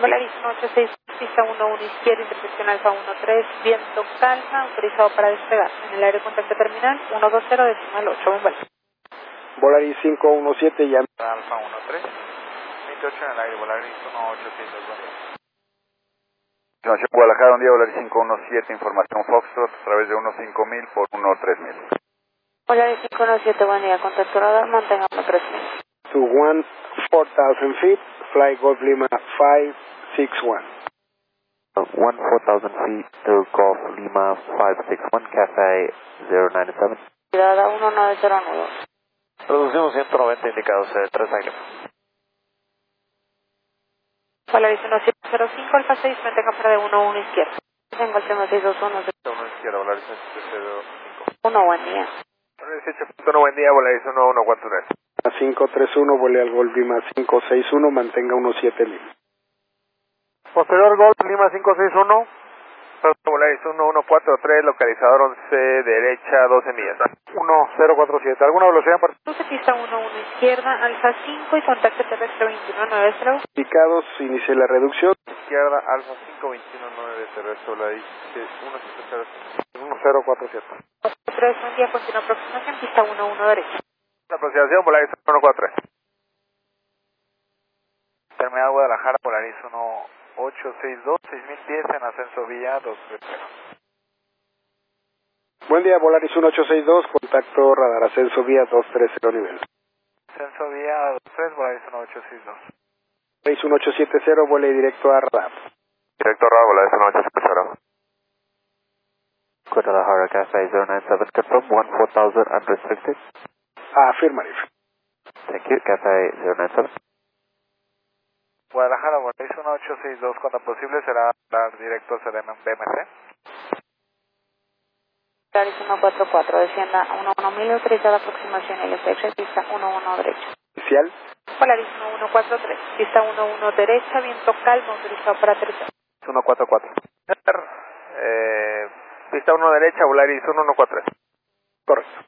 Volaris 186, pista 11 izquierda, intersección Alfa 13, viento calma, autorizado para despegar. En el aire contacto terminal 120 decimal 8, bombal. Volaris 517, llame. Alfa 13, 28 en el aire, Volaris 186, buen día. Información Guadalajara, buen día, Volaris 517, información Foxtrot, a través de 15000 por 13000. Volaris 517, buen día, contacto radar, mantenga 3000. To 14,000 feet, fly Golf Lima 561. 14,000 feet to Golf Lima 561, Cafe 097. Cuidado 190 Reducimos 190 indicados, 3 aire. Volaris 1705, Alfa 6, mantenga para de 11 izquierda. Tengo el tema 621. 1 izquierda, Volaris 05. 1, buen día. 18.1, buen día, Volaris 1143. A 531, vuele al Golf Lima 561, mantenga 17000. Posterior Golf Lima 561. Volaris 1143, localizador 11, derecha 12 millas. 1047. ¿Alguna velocidad? Cruce pista 11 izquierda, Alfa 5 y contacto terrestre 2190. Indicados, inicie la reducción. Izquierda, Alfa 521 terrestre, Volaris 1047. 3, buen día, continúa aproximación, pista 11 derecha. La aproximación, Volaris 143. Terminal Guadalajara, Volaris 1862, 6000 pies en ascenso vía 230. Buen día, Volaris 1862, contacto radar ascenso vía 230 nivel. Ascenso vía 23, Volaris 1862. Volaris 1870, vuele directo a radar. Directo a radar, Volaris 1870. Guadalajara, Cafe 097, confirm 14,000 unrestricted. Affirmative. Thank you, Cafe 097. Guadalajara, Volaris 1862, cuando posible será dar directo hacia BMC. Volaris 144, descienda a 11.000, autorizada aproximación LPX, pista 11 derecha. Inicial. Volaris 1143, pista 11 derecha, viento calmo, autorizado para aterrizar. 144. Pista 1 derecha, Volaris 143. Correcto.